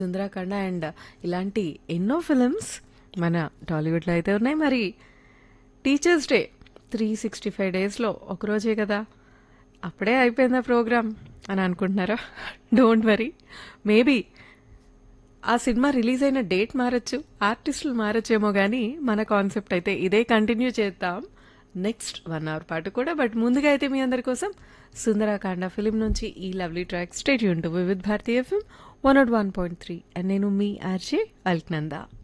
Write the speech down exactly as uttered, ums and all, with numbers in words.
Sundarakanda and ఇలాంటి ఎన్నో films మన టాలీవుడ్లో అయితే ఉన్నాయి. మరి teachers day three sixty five డేస్లో ఒకరోజే కదా, అప్పుడే అయిపోయిందా ప్రోగ్రామ్ అని అనుకుంటున్నారా? డోంట్ వరీ, మేబీ ఆ సినిమా రిలీజ్ అయిన డేట్ మారచ్చు, ఆర్టిస్టులు మారచ్చేమో, కానీ మన కాన్సెప్ట్ అయితే ఇదే కంటిన్యూ చేద్దాం నెక్స్ట్ వన్ అవర్ పాటు కూడా. బట్ ముందుగా అయితే మీ అందరి కోసం సుందరాకాండ ఫిలిం నుంచి ఈ lovely track. State Yoon to Vividh Bharati FM one not one point three and నేను మీ ఆర్జే అల్క్నందా.